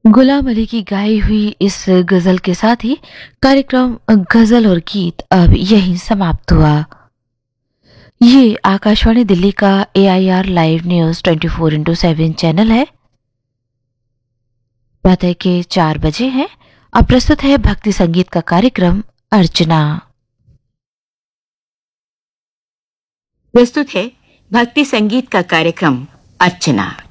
गुलाम अली की गाई हुई इस गजल के साथ ही कार्यक्रम गजल और गीत अब यहीं समाप्त हुआ। ये आकाशवाणी दिल्ली का AIR लाइव न्यूज 24/7 चैनल है। प्रातः के 4 बजे हैं। अब प्रस्तुत है भक्ति संगीत का कार्यक्रम अर्चना। प्रस्तुत है भक्ति संगीत का कार्यक्रम अर्चना।